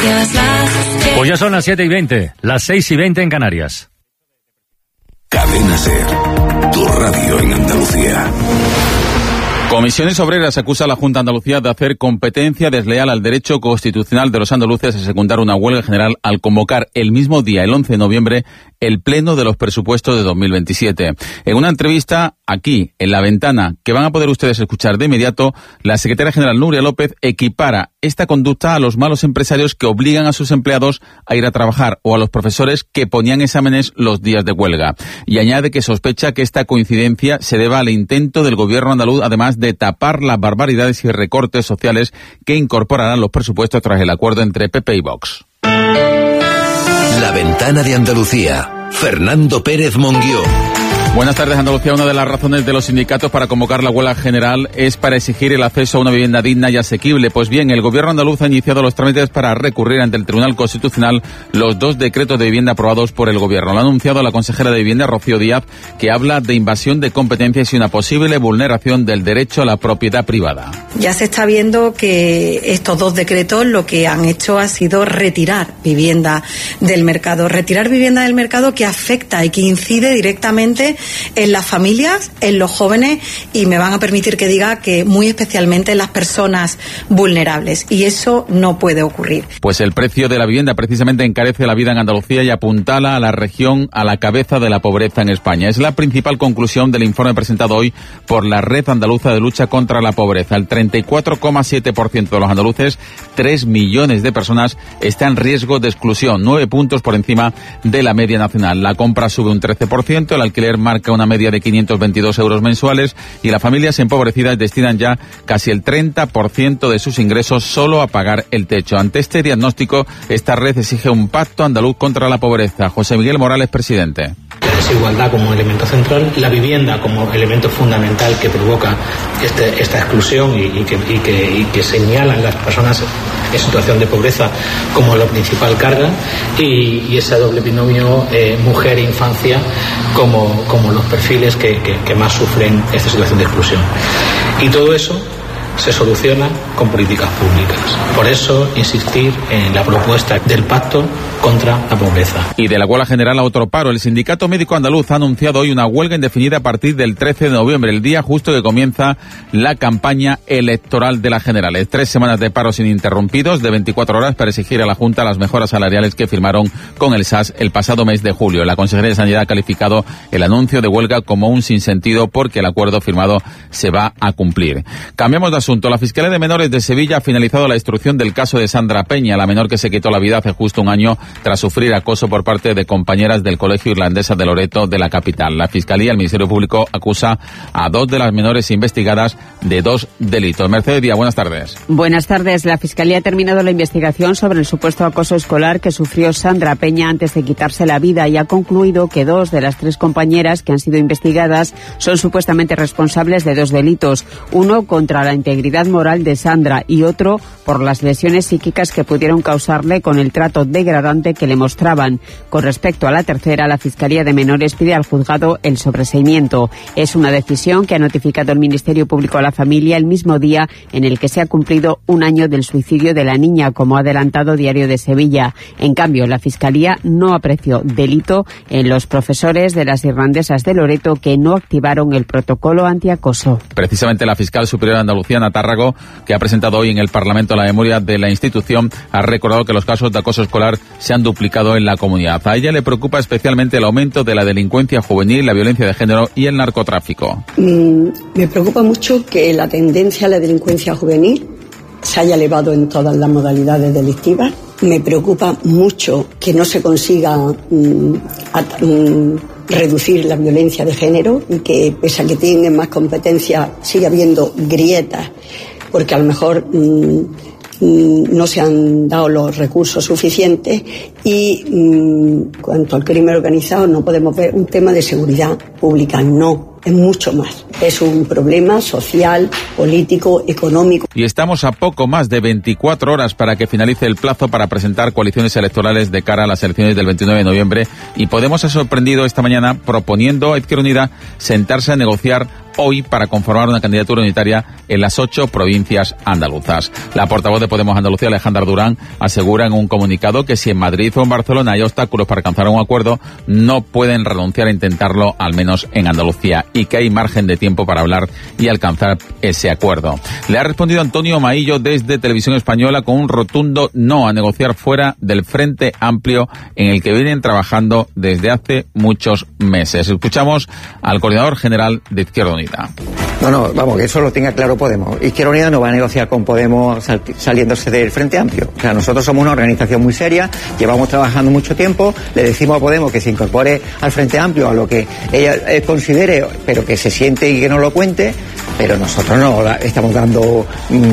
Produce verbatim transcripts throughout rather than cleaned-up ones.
Pues ya son las siete y veinte, las seis y veinte en Canarias. Cadena SER, tu radio en Andalucía. Comisiones Obreras acusa a la Junta de Andalucía de hacer competencia desleal al derecho constitucional de los andaluces a secundar una huelga general al convocar el mismo día, el once de noviembre, el pleno de los presupuestos de dos mil veintisiete. En una entrevista aquí, en La Ventana, que van a poder ustedes escuchar de inmediato, la secretaria general Nuria López equipara esta conducta a los malos empresarios que obligan a sus empleados a ir a trabajar o a los profesores que ponían exámenes los días de huelga. Y añade que sospecha que esta coincidencia se deba al intento del gobierno andaluz, además de tapar las barbaridades y recortes sociales que incorporarán los presupuestos tras el acuerdo entre P P y Vox. La Ventana de Andalucía. Fernando Pérez Monguió. Buenas tardes, Andalucía. Una de las razones de los sindicatos para convocar la huelga general es para exigir el acceso a una vivienda digna y asequible. Pues bien, el gobierno andaluz ha iniciado los trámites para recurrir ante el Tribunal Constitucional los dos decretos de vivienda aprobados por el gobierno. Lo ha anunciado la consejera de Vivienda, Rocío Díaz, que habla de invasión de competencias y una posible vulneración del derecho a la propiedad privada. Ya se está viendo que estos dos decretos lo que han hecho ha sido retirar vivienda del mercado. Retirar vivienda del mercado que afecta y que incide directamente en las familias, en los jóvenes y me van a permitir que diga que muy especialmente en las personas vulnerables, y eso no puede ocurrir. Pues el precio de la vivienda precisamente encarece la vida en Andalucía y apuntala a la región a la cabeza de la pobreza en España. Es la principal conclusión del informe presentado hoy por la Red Andaluza de Lucha contra la Pobreza. El treinta y cuatro coma siete por ciento de los andaluces, tres millones de personas, está en riesgo de exclusión, nueve puntos por encima de la media nacional. La compra sube un trece por ciento, el alquiler marca una media de quinientos veintidós euros mensuales y las familias empobrecidas destinan ya casi el treinta por ciento de sus ingresos solo a pagar el techo. Ante este diagnóstico, esta red exige un pacto andaluz contra la pobreza. José Miguel Morales, presidente. La desigualdad como elemento central, la vivienda como elemento fundamental que provoca este, esta exclusión y, y, que, y, que, y que señalan las personas en situación de pobreza como la principal carga, y, y ese doble binomio eh, mujer-infancia como, como los perfiles que, que, que más sufren esta situación de exclusión. Y todo eso se soluciona con políticas públicas. Por eso, insistir en la propuesta del pacto contra la pobreza. Y de la huelga general a otro paro. El Sindicato Médico Andaluz ha anunciado hoy una huelga indefinida a partir del trece de noviembre, el día justo que comienza la campaña electoral de las generales. Tres semanas de paros ininterrumpidos de veinticuatro horas para exigir a la Junta las mejoras salariales que firmaron con el S A S el pasado mes de julio. La Consejería de Sanidad ha calificado el anuncio de huelga como un sinsentido porque el acuerdo firmado se va a cumplir. Cambiamos de asunto. La Fiscalía de Menores de Sevilla ha finalizado la instrucción del caso de Sandra Peña, la menor que se quitó la vida hace justo un año tras sufrir acoso por parte de compañeras del Colegio Irlandesa de Loreto de la capital. La Fiscalía, el Ministerio Público, acusa a dos de las menores investigadas de dos delitos. Mercedes Díaz, buenas tardes. Buenas tardes. La Fiscalía ha terminado la investigación sobre el supuesto acoso escolar que sufrió Sandra Peña antes de quitarse la vida y ha concluido que dos de las tres compañeras que han sido investigadas son supuestamente responsables de dos delitos. Uno contra la integridad moral de Sandra y otro por las lesiones psíquicas que pudieron causarle con el trato degradante que le mostraban. Con respecto a la tercera, la Fiscalía de Menores pide al juzgado el sobreseimiento. Es una decisión que ha notificado el Ministerio Público a la familia el mismo día en el que se ha cumplido un año del suicidio de la niña, como ha adelantado Diario de Sevilla. En cambio, la Fiscalía no apreció delito en los profesores de las irlandesas de Loreto que no activaron el protocolo antiacoso. Precisamente la fiscal superior de Andalucía, Ana Tárrago, que ha presentado hoy en el Parlamento la memoria de la institución, ha recordado que los casos de acoso escolar se han duplicado en la comunidad. A ella le preocupa especialmente el aumento de la delincuencia juvenil, la violencia de género y el narcotráfico. Mm, me preocupa mucho que la tendencia a la delincuencia juvenil se haya elevado en todas las modalidades delictivas. Me preocupa mucho que no se consiga mm, at, mm, reducir la violencia de género y que, pese a que tienen más competencia, siga habiendo grietas, porque a lo mejor mmm, no se han dado los recursos suficientes. Y en cuanto al crimen organizado, no podemos ver un tema de seguridad pública, no, es mucho más. Es un problema social, político, económico. Y estamos a poco más de veinticuatro horas para que finalice el plazo para presentar coaliciones electorales de cara a las elecciones del veintinueve de noviembre, y Podemos ha sorprendido esta mañana proponiendo a Izquierda Unida sentarse a negociar hoy para conformar una candidatura unitaria en las ocho provincias andaluzas. La portavoz de Podemos Andalucía, Alejandra Durán, asegura en un comunicado que si en Madrid o en Barcelona hay obstáculos para alcanzar un acuerdo, no pueden renunciar a intentarlo, al menos en Andalucía, y que hay margen de tiempo para hablar y alcanzar ese acuerdo. Le ha respondido Antonio Maillo desde Televisión Española con un rotundo no a negociar fuera del Frente Amplio en el que vienen trabajando desde hace muchos meses. Escuchamos al coordinador general de Izquierda Unida. No, no, vamos, que eso lo tenga claro Podemos. Izquierda Unida no va a negociar con Podemos sal- saliéndose del Frente Amplio. O sea, nosotros somos una organización muy seria, llevamos trabajando mucho tiempo, le decimos a Podemos que se incorpore al Frente Amplio, a lo que ella eh, considere, pero que se siente y que no lo cuente, pero nosotros no la, estamos dando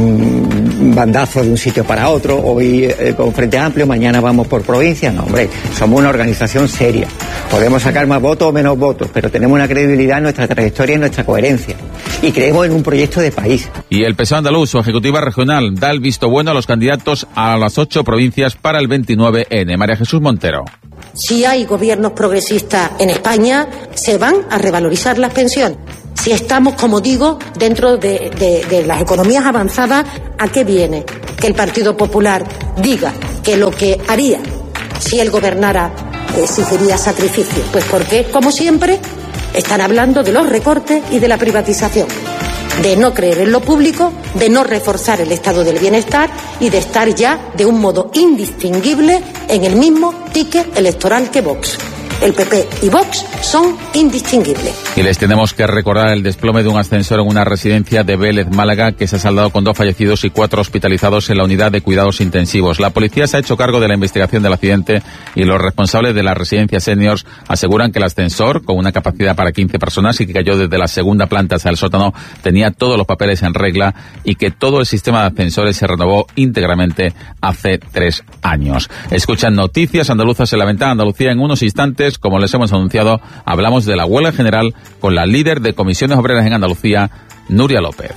mmm, bandazos de un sitio para otro, hoy eh, con Frente Amplio, mañana vamos por provincia. No, hombre, somos una organización seria. Podemos sacar más votos o menos votos, pero tenemos una credibilidad en nuestra trayectoria y en nuestra coherencia. Y creemos en un proyecto de país. Y el P S O E andaluz, su ejecutiva regional, da el visto bueno a los candidatos a las ocho provincias para el veintinueve ene. María Jesús Montero. Si hay gobiernos progresistas en España, se van a revalorizar las pensiones. Si estamos, como digo, dentro de, de, de las economías avanzadas, ¿a qué viene? Que el Partido Popular diga que lo que haría si él gobernara exigiría sacrificios. Pues porque, como siempre, están hablando de los recortes y de la privatización, de no creer en lo público, de no reforzar el estado del bienestar y de estar ya de un modo indistinguible en el mismo ticket electoral que Vox. El P P y Vox son indistinguibles. Y les tenemos que recordar el desplome de un ascensor en una residencia de Vélez, Málaga, que se ha saldado con dos fallecidos y cuatro hospitalizados en la unidad de cuidados intensivos. La policía se ha hecho cargo de la investigación del accidente y los responsables de la residencia seniors aseguran que el ascensor, con una capacidad para quince personas y que cayó desde la segunda planta hasta el sótano, tenía todos los papeles en regla y que todo el sistema de ascensores se renovó íntegramente hace tres años. Escuchan Noticias Andaluzas en la Ventana Andalucía. En unos instantes, como les hemos anunciado, hablamos de la huelga general con la líder de comisiones obreras en Andalucía, Nuria López.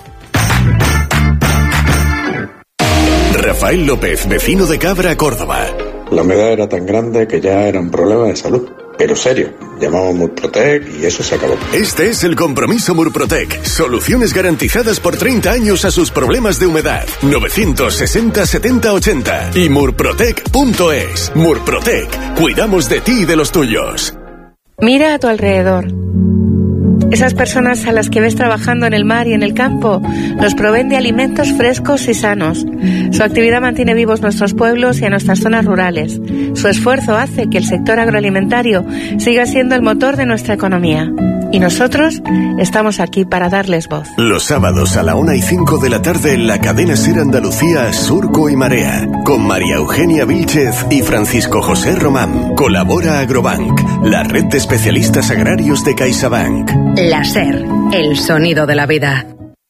Rafael López, vecino de Cabra, Córdoba. La humedad era tan grande que ya era un problema de salud. Pero serio, llamamos Murprotec y eso se acabó. Este es el compromiso Murprotec. Soluciones garantizadas por treinta años a sus problemas de humedad. novecientos sesenta setenta ochenta y murprotec punto es. Murprotec. Cuidamos de ti y de los tuyos. Mira a tu alrededor. Esas personas a las que ves trabajando en el mar y en el campo nos proveen de alimentos frescos y sanos. Su actividad mantiene vivos nuestros pueblos y a nuestras zonas rurales. Su esfuerzo hace que el sector agroalimentario siga siendo el motor de nuestra economía. Y nosotros estamos aquí para darles voz. Los sábados a la una y cinco de la tarde en la cadena SER Andalucía, Surco y Marea, con María Eugenia Vílchez y Francisco José Román. Colabora Agrobank, la red de especialistas agrarios de CaixaBank. La SER, el sonido de la vida.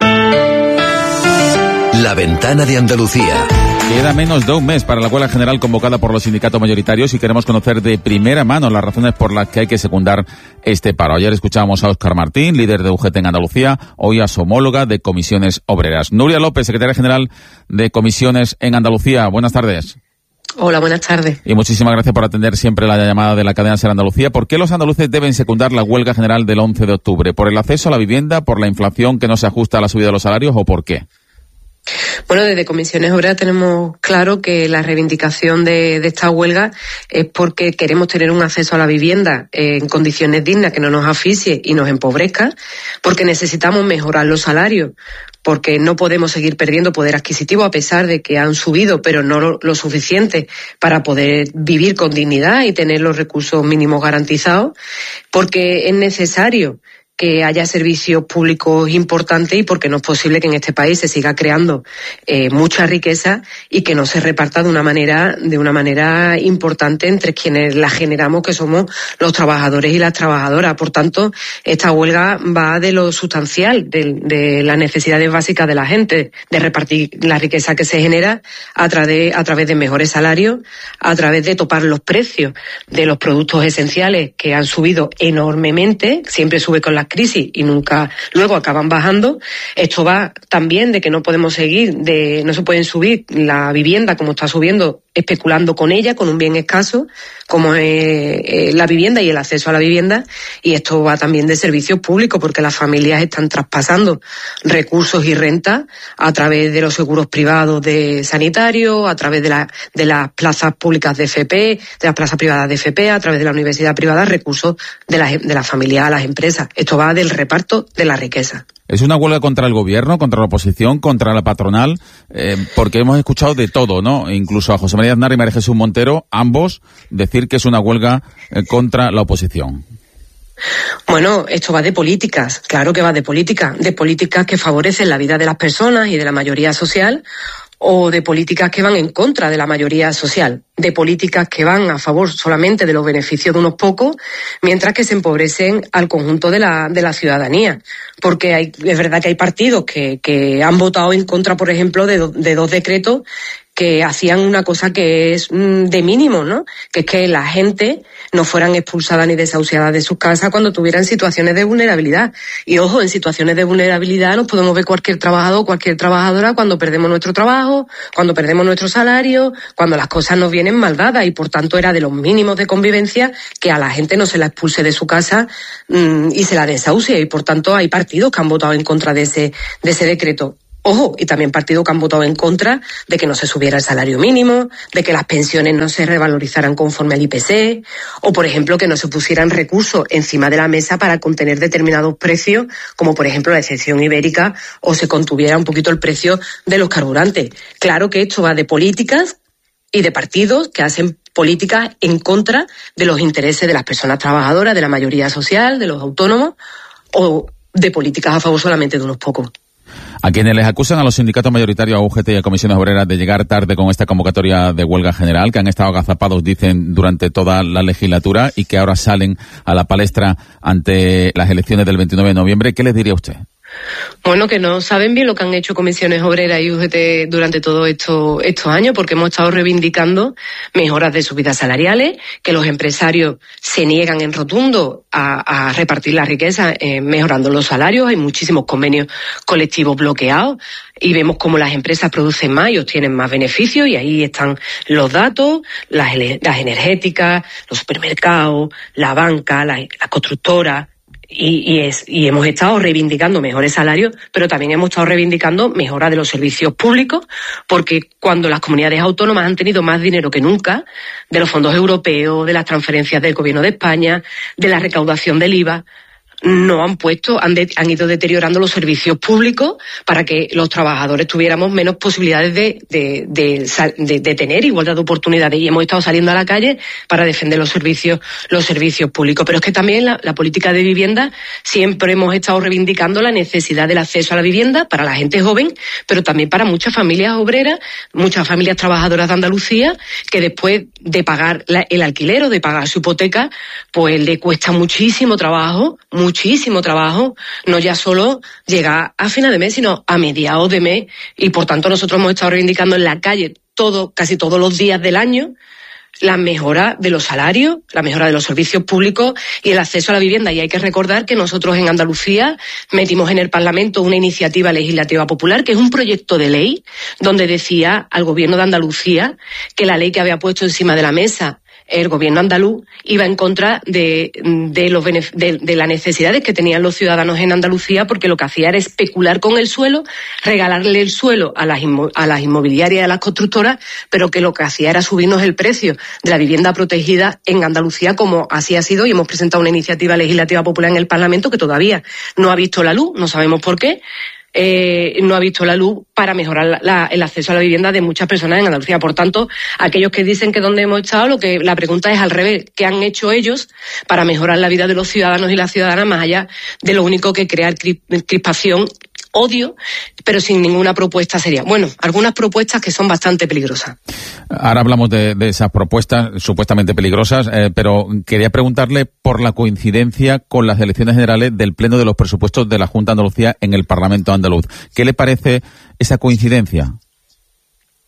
La Ventana de Andalucía. Queda menos de un mes para la huelga general convocada por los sindicatos mayoritarios y queremos conocer de primera mano las razones por las que hay que secundar este paro. Ayer escuchábamos a Óscar Martín, líder de U G T en Andalucía, hoy a su homóloga de Comisiones Obreras. Nuria López, secretaria general de Comisiones en Andalucía. Buenas tardes. Hola, buenas tardes. Y muchísimas gracias por atender siempre la llamada de la cadena SER Andalucía. ¿Por qué los andaluces deben secundar la huelga general del once de octubre? ¿Por el acceso a la vivienda, por la inflación que no se ajusta a la subida de los salarios o por qué? Bueno, desde Comisiones Obreras tenemos claro que la reivindicación de, de esta huelga es porque queremos tener un acceso a la vivienda en condiciones dignas, que no nos asfixie y nos empobrezca, porque necesitamos mejorar los salarios, porque no podemos seguir perdiendo poder adquisitivo a pesar de que han subido, pero no lo, lo suficiente para poder vivir con dignidad y tener los recursos mínimos garantizados, porque es necesario que haya servicios públicos importantes y porque no es posible que en este país se siga creando eh, mucha riqueza y que no se reparta de una manera de una manera importante entre quienes la generamos, que somos los trabajadores y las trabajadoras. Por tanto, esta huelga va de lo sustancial, de, de las necesidades básicas de la gente, de repartir la riqueza que se genera a través, a través de mejores salarios, a través de topar los precios de los productos esenciales que han subido enormemente, siempre sube con las crisis y nunca luego acaban bajando. Esto va también de que no podemos seguir, de no se pueden subir la vivienda como está subiendo, especulando con ella, con un bien escaso, como es eh, la vivienda y el acceso a la vivienda, y esto va también de servicios públicos, porque las familias están traspasando recursos y renta a través de los seguros privados de sanitarios, a través de, la, de las plazas públicas de F P, de las plazas privadas de F P, a través de la universidad privada, recursos de las de la familias a las empresas. Esto va del reparto de la riqueza. ¿Es una huelga contra el gobierno, contra la oposición, contra la patronal? Eh, porque hemos escuchado de todo, ¿no? Incluso a José María Aznar y María Jesús Montero, ambos, decir que es una huelga eh, contra la oposición. Bueno, esto va de políticas, claro que va de políticas, de políticas que favorecen la vida de las personas y de la mayoría social, o de políticas que van en contra de la mayoría social, de políticas que van a favor solamente de los beneficios de unos pocos, mientras que se empobrecen al conjunto de la, de la ciudadanía. Porque hay, es verdad que hay partidos que, que han votado en contra, por ejemplo, de, do, de dos decretos que hacían una cosa que es mmm, de mínimo, ¿no? Que es que la gente no fueran expulsadas ni desahuciadas de sus casas cuando tuvieran situaciones de vulnerabilidad. Y ojo, en situaciones de vulnerabilidad nos podemos ver cualquier trabajador o cualquier trabajadora cuando perdemos nuestro trabajo, cuando perdemos nuestro salario, cuando las cosas nos vienen mal dadas, y por tanto era de los mínimos de convivencia que a la gente no se la expulse de su casa mmm, y se la desahucie, y por tanto hay partidos que han votado en contra de ese, de ese decreto. Ojo, y también partidos que han votado en contra de que no se subiera el salario mínimo, de que las pensiones no se revalorizaran conforme al I P C, o por ejemplo que no se pusieran recursos encima de la mesa para contener determinados precios, como por ejemplo la excepción ibérica, o se contuviera un poquito el precio de los carburantes. Claro que esto va de políticas y de partidos que hacen políticas en contra de los intereses de las personas trabajadoras, de la mayoría social, de los autónomos, o de políticas a favor solamente de unos pocos. A quienes les acusan a los sindicatos mayoritarios, a U G T y a comisiones obreras, de llegar tarde con esta convocatoria de huelga general, que han estado agazapados, dicen, durante toda la legislatura y que ahora salen a la palestra ante las elecciones del veintinueve de noviembre, ¿qué les diría usted? Bueno, que no saben bien lo que han hecho comisiones obreras y U G T durante todos estos estos años, porque hemos estado reivindicando mejoras de subidas salariales, que los empresarios se niegan en rotundo a, a repartir la riqueza eh, mejorando los salarios. Hay muchísimos convenios colectivos bloqueados y vemos cómo las empresas producen más y obtienen más beneficios, y ahí están los datos, las, las energéticas, los supermercados, la banca, las la constructoras. Y, y, es, y hemos estado reivindicando mejores salarios, pero también hemos estado reivindicando mejora de los servicios públicos, porque cuando las comunidades autónomas han tenido más dinero que nunca, de los fondos europeos, de las transferencias del Gobierno de España, de la recaudación del I V A, no han puesto, han, de, han ido deteriorando los servicios públicos para que los trabajadores tuviéramos menos posibilidades de, de, de, de, de tener igualdad de oportunidades, y hemos estado saliendo a la calle para defender los servicios, los servicios públicos. Pero es que también la, la política de vivienda, siempre hemos estado reivindicando la necesidad del acceso a la vivienda para la gente joven, pero también para muchas familias obreras, muchas familias trabajadoras de Andalucía, que después de pagar la, el alquiler o de pagar su hipoteca, pues le cuesta muchísimo trabajo, muchísimo trabajo, no ya solo llegar a final de mes, sino a mediados de mes, y por tanto nosotros hemos estado reivindicando en la calle todo, casi todos los días del año, la mejora de los salarios, la mejora de los servicios públicos y el acceso a la vivienda. Y hay que recordar que nosotros en Andalucía metimos en el Parlamento una iniciativa legislativa popular, que es un proyecto de ley donde decía al Gobierno de Andalucía que la ley que había puesto encima de la mesa el gobierno andaluz iba en contra de, de, los de, de las necesidades que tenían los ciudadanos en Andalucía, porque lo que hacía era especular con el suelo, regalarle el suelo a las, inmo, a las inmobiliarias y a las constructoras, pero que lo que hacía era subirnos el precio de la vivienda protegida en Andalucía, como así ha sido, y hemos presentado una iniciativa legislativa popular en el Parlamento que todavía no ha visto la luz, no sabemos por qué. Eh, no ha visto la luz para mejorar la, la, el acceso a la vivienda de muchas personas en Andalucía. Por tanto, aquellos que dicen que dónde hemos estado, lo que la pregunta es al revés: ¿qué han hecho ellos para mejorar la vida de los ciudadanos y las ciudadanas, más allá de lo único que crear crispación, odio, pero sin ninguna propuesta seria? Bueno, algunas propuestas que son bastante peligrosas. Ahora hablamos de, de esas propuestas supuestamente peligrosas, eh, pero quería preguntarle por la coincidencia con las elecciones generales del Pleno de los Presupuestos de la Junta de Andalucía en el Parlamento andaluz. ¿Qué le parece esa coincidencia?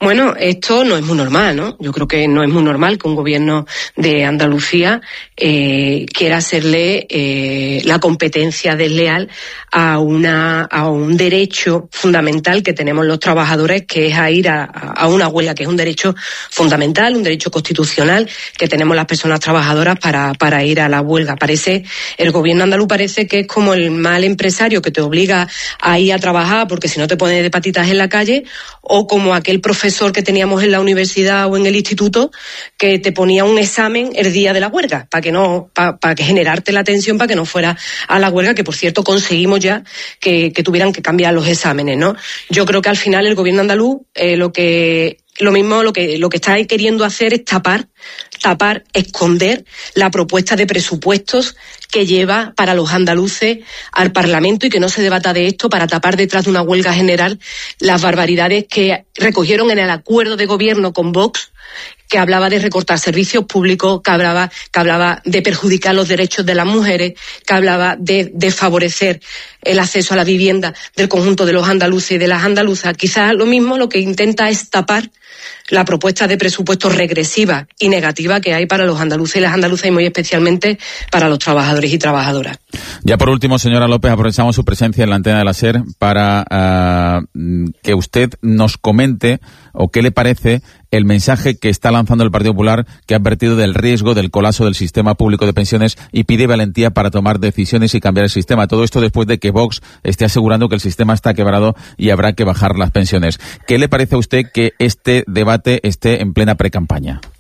Bueno, esto no es muy normal, ¿no? Yo creo que no es muy normal que un gobierno de Andalucía eh, quiera hacerle eh, la competencia desleal a una a un derecho fundamental que tenemos los trabajadores, que es a ir a, a una huelga, que es un derecho fundamental, un derecho constitucional que tenemos las personas trabajadoras para para ir a la huelga. Parece, el gobierno andaluz parece que es como el mal empresario que te obliga a ir a trabajar porque si no te pones de patitas en la calle, o como aquel profesor que teníamos en la universidad o en el instituto que te ponía un examen el día de la huelga para que no para pa que generarte la tensión para que no fuera a la huelga, que por cierto conseguimos ya que, que tuvieran que cambiar los exámenes, ¿no? Yo creo que al final el gobierno andaluz eh, lo que lo mismo lo que lo que está queriendo hacer es tapar tapar, esconder la propuesta de presupuestos que lleva para los andaluces al Parlamento y que no se debata de esto para tapar detrás de una huelga general las barbaridades que recogieron en el acuerdo de gobierno con Vox, que hablaba de recortar servicios públicos, que hablaba, que hablaba de perjudicar los derechos de las mujeres, que hablaba de desfavorecer el acceso a la vivienda del conjunto de los andaluces y de las andaluzas. Quizás lo mismo lo que intenta es tapar la propuesta de presupuestos regresiva y negativa que hay para los andaluces y las andaluzas, y muy especialmente para los trabajadores y trabajadoras. Ya por último, señora López, aprovechamos su presencia en la antena de la SER para uh, que usted nos comente o qué le parece el mensaje que está lanzando el Partido Popular, que ha advertido del riesgo del colapso del sistema público de pensiones y pide valentía para tomar decisiones y cambiar el sistema. Todo esto después de que Vox esté asegurando que el sistema está quebrado y habrá que bajar las pensiones. ¿Qué le parece a usted que este debate esté en plena precampaña?